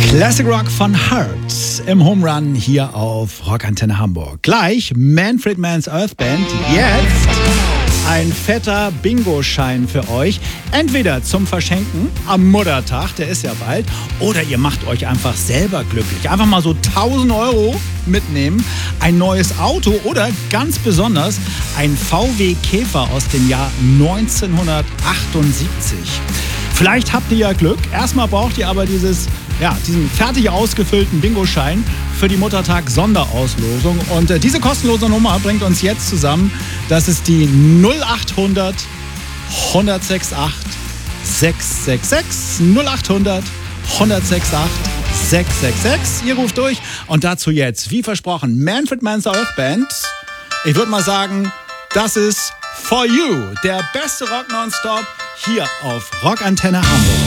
Classic Rock von Heart im Home Run hier auf Rockantenne Hamburg. Gleich Manfred Mann's Earth Band. Jetzt ein fetter Bingo-Schein für euch. Entweder zum Verschenken am Muttertag, der ist ja bald, oder ihr macht euch einfach selber glücklich. Einfach mal so 1.000 Euro mitnehmen, ein neues Auto oder ganz besonders ein VW Käfer aus dem Jahr 1978. Vielleicht habt ihr ja Glück. Erstmal braucht ihr aber diesen fertig ausgefüllten Bingo-Schein für die Muttertag-Sonderauslosung. Und diese kostenlose Nummer bringt uns jetzt zusammen. Das ist die 0800 168 666. 0800 168 666. Ihr ruft durch. Und dazu jetzt, wie versprochen, Manfred Mann's Earth Band. Ich würde mal sagen, das ist For You, der beste Rock Nonstop hier auf Rockantenne Hamburg.